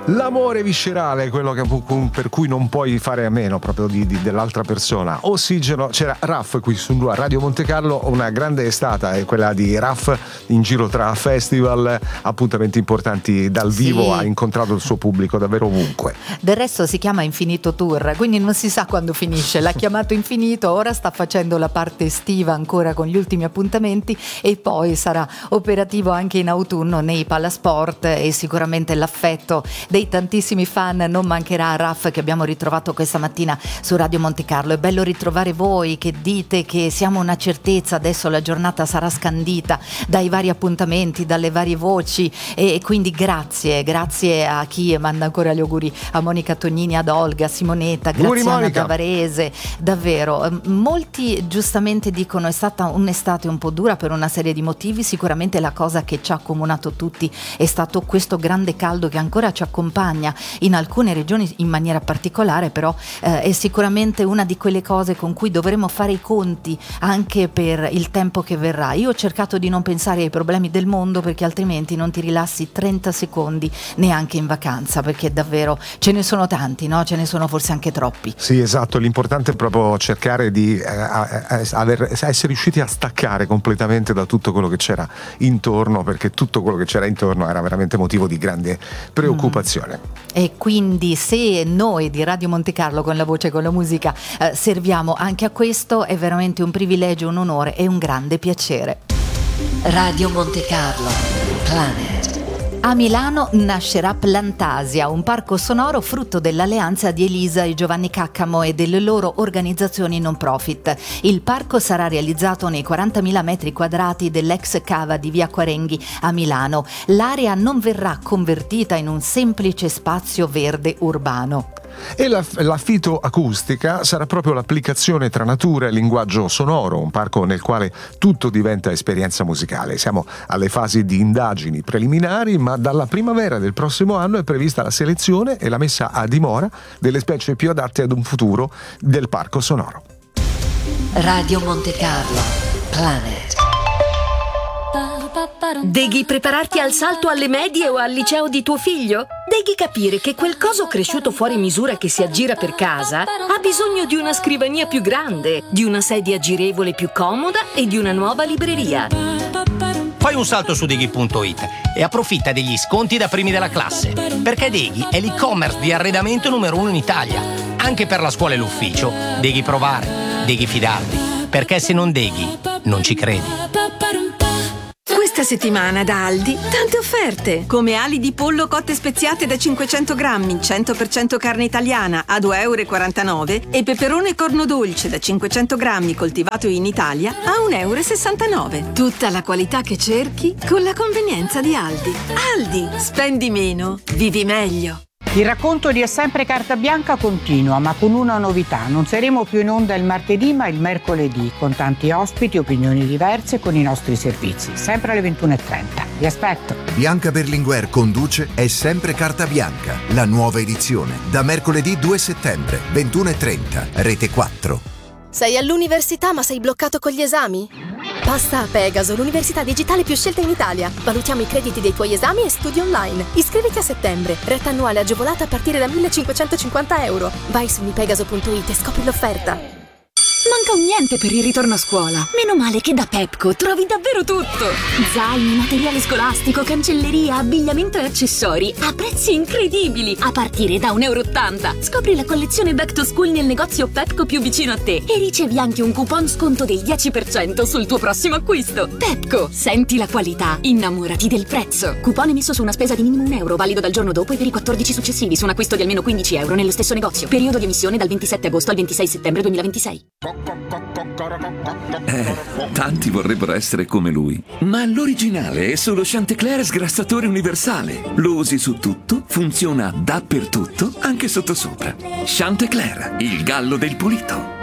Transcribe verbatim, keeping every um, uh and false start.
L'amore viscerale, quello che, per cui non puoi fare a meno proprio di, di, dell'altra persona. Ossigeno, c'era Raff qui su Radio Monte Carlo, una grande estate è quella di Raff in giro tra festival, appuntamenti importanti dal vivo, sì. Ha incontrato il suo pubblico davvero ovunque. Del resto si chiama Infinito Tour, quindi non si sa quando finisce, l'ha chiamato Infinito, ora sta facendo la parte estiva ancora con gli ultimi appuntamenti e poi sarà operativo anche in autunno nei Palasport e sicuramente l'affetto dei tantissimi fan non mancherà a Raff, che abbiamo ritrovato questa mattina su Radio Monte Carlo. È bello ritrovare voi che dite che siamo una certezza, adesso la giornata sarà scandita dai vari appuntamenti, dalle varie voci e quindi grazie, grazie a chi manda ancora gli auguri, a Monica Tognini, ad Olga, Simonetta, Graziana Davarese, davvero. Molti giustamente dicono è stata un'estate un po' dura per una serie di motivi, sicuramente la cosa che ci ha accomunato tutti è stato questo grande caldo che ancora ci accompagna in alcune regioni in maniera particolare, però eh, è sicuramente una di quelle cose con cui dovremo fare i conti anche per il tempo che verrà. Io ho cercato di non pensare ai problemi del mondo perché altrimenti non ti rilassi trenta secondi neanche in vacanza, perché davvero ce ne sono tanti, no? Ce ne sono forse anche troppi. Sì, esatto, l'importante è proprio cercare di eh, aver, essere riusciti a staccare completamente da tutto quello che c'era intorno, perché tutto quello che c'era intorno era veramente motivo di grande preoccupazione. Mm. E quindi se noi di Radio Monte Carlo con la voce e con la musica eh, serviamo anche a questo, è veramente un privilegio, un onore e un grande piacere. Radio Monte Carlo Planet. A Milano nascerà Plantasia, un parco sonoro frutto dell'alleanza di Elisa e Giovanni Caccamo e delle loro organizzazioni non profit. Il parco sarà realizzato nei quarantamila metri quadrati dell'ex cava di Via Quarenghi a Milano. L'area non verrà convertita in un semplice spazio verde urbano. E la, la fitoacustica sarà proprio l'applicazione tra natura e linguaggio sonoro, un parco nel quale tutto diventa esperienza musicale. Siamo alle fasi di indagini preliminari, ma dalla primavera del prossimo anno è prevista la selezione e la messa a dimora delle specie più adatte ad un futuro del parco sonoro. Radio Monte Carlo Planet. Devi prepararti al salto alle medie o al liceo di tuo figlio? Devi capire che quel coso cresciuto fuori misura che si aggira per casa ha bisogno di una scrivania più grande, di una sedia girevole più comoda e di una nuova libreria. Fai un salto su Deghi punto it e approfitta degli sconti da primi della classe, perché Deghi è l'e-commerce di arredamento numero uno in Italia. Anche per la scuola e l'ufficio devi provare, devi fidarti, perché se non Deghi non ci credi. Questa settimana da Aldi tante offerte, come ali di pollo cotte speziate da cinquecento grammi, cento per cento carne italiana a due e quarantanove euro e peperone corno dolce da cinquecento grammi coltivato in Italia a uno e sessantanove euro. Tutta la qualità che cerchi con la convenienza di Aldi. Aldi, spendi meno, vivi meglio. Il racconto di È sempre carta bianca continua, ma con una novità. Non saremo più in onda il martedì, ma il mercoledì, con tanti ospiti, opinioni diverse, con i nostri servizi, sempre alle ventuno e trenta. Vi aspetto. Bianca Berlinguer conduce È sempre carta bianca, la nuova edizione, da mercoledì due settembre, ventuno e trenta, Rete quattro. Sei all'università ma sei bloccato con gli esami? Passa a Pegaso, l'università digitale più scelta in Italia. Valutiamo i crediti dei tuoi esami e studi online. Iscriviti a settembre. Retta annuale agevolata a partire da millecinquecentocinquanta euro. Vai su unipegaso punto it e scopri l'offerta. Manca un niente per il ritorno a scuola. Meno male che da Pepco trovi davvero tutto. Zaini, materiale scolastico, cancelleria, abbigliamento e accessori a prezzi incredibili, a partire da un euro e ottanta. Scopri la collezione Back to School nel negozio Pepco più vicino a te e ricevi anche un coupon sconto del dieci per cento sul tuo prossimo acquisto. Pepco, senti la qualità, innamorati del prezzo. Coupon emesso su una spesa di minimo un euro, valido dal giorno dopo e per i quattordici successivi su un acquisto di almeno quindici euro nello stesso negozio. Periodo di emissione dal ventisette agosto al ventisei settembre duemilaventisei. Eh, tanti vorrebbero essere come lui, ma l'originale è solo Chantecler sgrassatore universale. Lo usi su tutto, funziona dappertutto, anche sottosopra. Chantecler, il gallo del pulito.